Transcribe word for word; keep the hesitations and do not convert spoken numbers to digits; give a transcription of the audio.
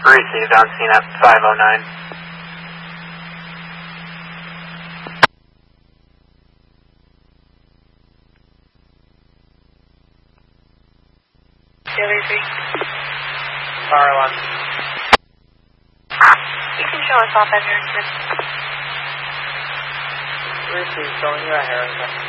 Received on scene at five oh nine. Daily three. Power one. You can show us off at Harrington. Received, showing you at Harrington.